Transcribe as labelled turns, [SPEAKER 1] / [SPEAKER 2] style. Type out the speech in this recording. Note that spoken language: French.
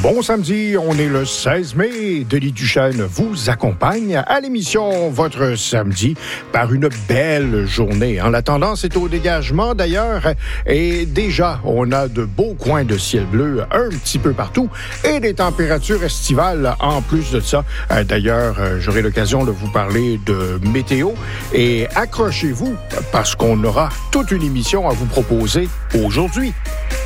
[SPEAKER 1] Bon samedi, on est le 16 mai. Denis Duchesne vous accompagne à l'émission Votre Samedi par une belle journée. La tendance est au dégagement d'ailleurs et déjà, on a de beaux coins de ciel bleu un petit peu partout et des températures estivales en plus de ça. D'ailleurs, j'aurai l'occasion de vous parler de météo et accrochez-vous parce qu'on aura toute une émission à vous proposer aujourd'hui.